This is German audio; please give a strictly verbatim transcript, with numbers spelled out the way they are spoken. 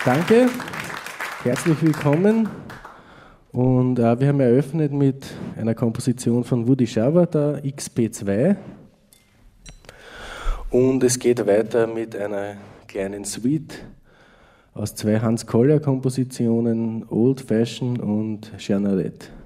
Danke, herzlich willkommen. Und äh, wir haben eröffnet mit einer Komposition von Woody Shaver, der X P zwei. Und es geht weiter mit einer kleinen Suite aus zwei Hans Collier-Kompositionen, Old Fashion und Jeanne Arlette.